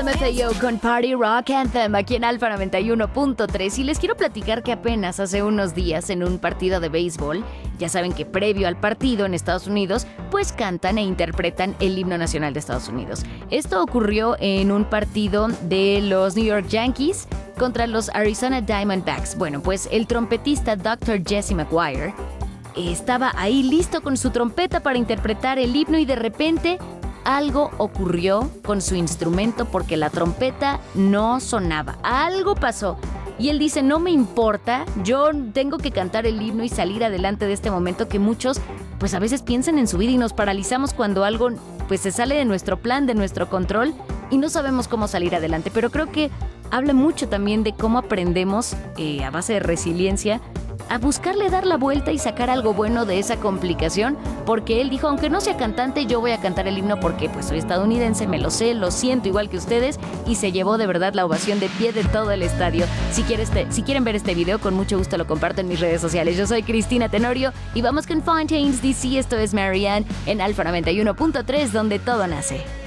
LMFAO con Party Rock Anthem aquí en Alfa 91.3 y les quiero platicar que apenas hace unos días en un partido de béisbol, ya saben que previo al partido en Estados Unidos, pues cantan e interpretan el himno nacional de Estados Unidos. Esto ocurrió en un partido de los New York Yankees contra los Arizona Diamondbacks. Bueno, pues el trompetista Dr. Jesse McGuire estaba ahí listo con su trompeta para interpretar el himno y de repente algo ocurrió con su instrumento porque la trompeta no sonaba. Algo pasó. Y él dice, no me importa, yo tengo que cantar el himno y salir adelante de este momento que muchos, pues a veces piensan en su vida y nos paralizamos cuando algo, pues se sale de nuestro plan, de nuestro control y no sabemos cómo salir adelante. Pero creo que habla mucho también de cómo aprendemos, a base de resiliencia, a buscarle dar la vuelta y sacar algo bueno de esa complicación, porque él dijo, aunque no sea cantante, yo voy a cantar el himno porque pues soy estadounidense, me lo sé, lo siento igual que ustedes, y se llevó de verdad la ovación de pie de todo el estadio. Si quieren ver este video, con mucho gusto lo comparto en mis redes sociales. Yo soy Cristina Tenorio y vamos con Fontaines DC. Esto es Marianne en Alfa 91.3, donde todo nace.